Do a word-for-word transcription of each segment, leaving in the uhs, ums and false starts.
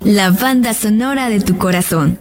la banda sonora de tu corazón.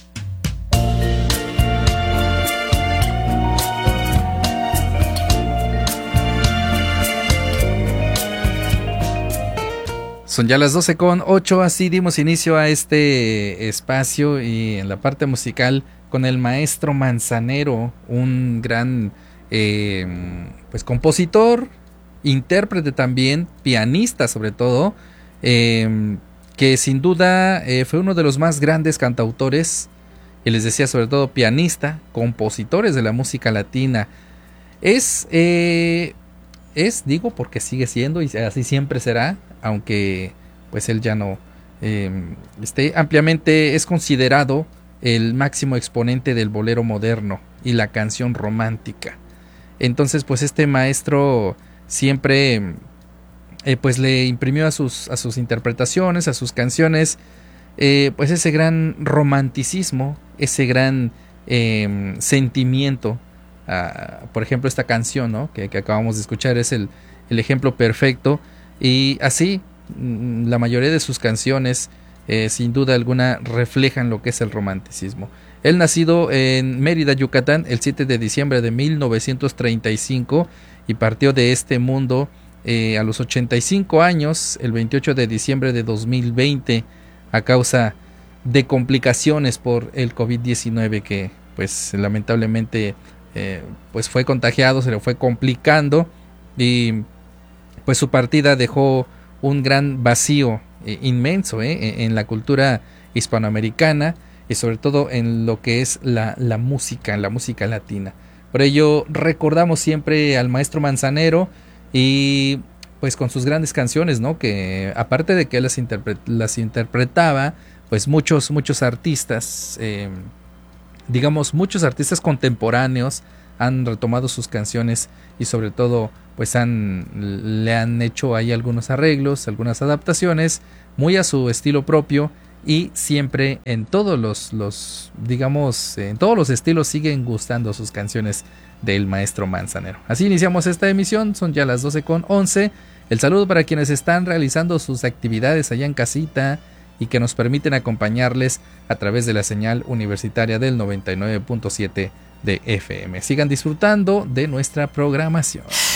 Son ya las doce con ocho, así dimos inicio a este espacio y en la parte musical con el maestro Manzanero, un gran eh, pues compositor, intérprete también, pianista sobre todo, eh, que sin duda eh, fue uno de los más grandes cantautores, y les decía sobre todo pianista, compositores de la música latina. Es, eh, es, digo porque sigue siendo y así siempre será, aunque pues él ya no eh, esté ampliamente, es considerado el máximo exponente del bolero moderno y la canción romántica. Entonces pues este maestro siempre eh, pues le imprimió a sus, a sus interpretaciones, a sus canciones, eh, pues ese gran romanticismo, ese gran eh, sentimiento. Uh, por ejemplo esta canción, ¿no? que, que acabamos de escuchar es el, el ejemplo perfecto. Y así, la mayoría de sus canciones, eh, sin duda alguna, reflejan lo que es el romanticismo. Él nacido en Mérida, Yucatán, el siete de diciembre de mil novecientos treinta y cinco y partió de este mundo eh, a los ochenta y cinco años, el veintiocho de diciembre de dos mil veinte, a causa de complicaciones por el COVID diecinueve que, pues, lamentablemente, eh, pues fue contagiado, se le fue complicando y pues su partida dejó un gran vacío eh, inmenso eh, en la cultura hispanoamericana y sobre todo en lo que es la, la música, la música latina. Por ello recordamos siempre al maestro Manzanero y pues con sus grandes canciones, ¿no? Que aparte de que él las, interpre- las interpretaba, pues muchos, muchos artistas, eh, digamos muchos artistas contemporáneos han retomado sus canciones y sobre todo pues han, le han hecho ahí algunos arreglos, algunas adaptaciones, muy a su estilo propio y siempre en todos los, los digamos, en todos los estilos siguen gustando sus canciones del maestro Manzanero. Así iniciamos esta emisión, son ya las doce con once. El saludo para quienes están realizando sus actividades allá en casita y que nos permiten acompañarles a través de la señal universitaria del noventa y nueve punto siete de F M. Sigan disfrutando de nuestra programación.